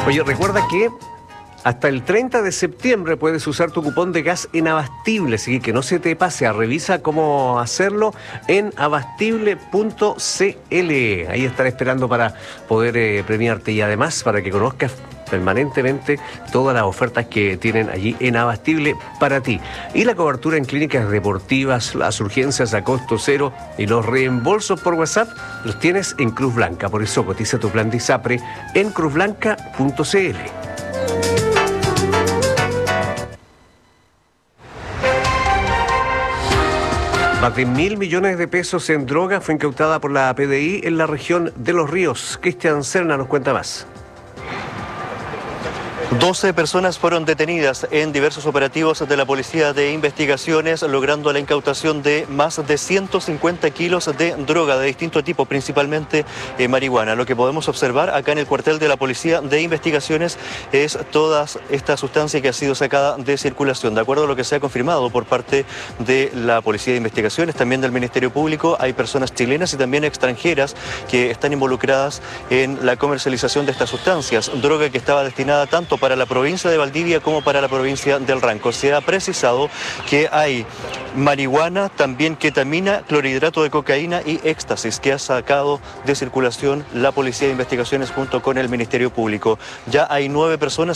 Oye, recuerda que hasta el 30 de septiembre puedes usar tu cupón de gas en Abastible, así que no se te pase, revisa cómo hacerlo en abastible.cl. Ahí estaré esperando para poder premiarte y además para que conozcas permanentemente todas las ofertas que tienen allí en Abastible para ti. Y la cobertura en clínicas deportivas, las urgencias a costo cero y los reembolsos por WhatsApp los tienes en Cruz Blanca. Por eso cotiza tu plan de ISAPRE en cruzblanca.cl. Más de 1.000 millones de pesos en droga fue incautada por la PDI en la región de Los Ríos. Cristian Serna nos cuenta más. 12 personas fueron detenidas en diversos operativos de la Policía de Investigaciones, logrando la incautación de más de 150 kilos de droga de distinto tipo, principalmente marihuana. Lo que podemos observar acá en el cuartel de la Policía de Investigaciones es toda esta sustancia que ha sido sacada de circulación. De acuerdo a lo que se ha confirmado por parte de la Policía de Investigaciones, también del Ministerio Público, hay personas chilenas y también extranjeras que están involucradas en la comercialización de estas sustancias. Droga que estaba destinada tanto para la provincia de Valdivia como para la provincia del Ranco. Se ha precisado que hay marihuana, también ketamina, clorhidrato de cocaína y éxtasis que ha sacado de circulación la Policía de Investigaciones junto con el Ministerio Público. Ya hay 9 personas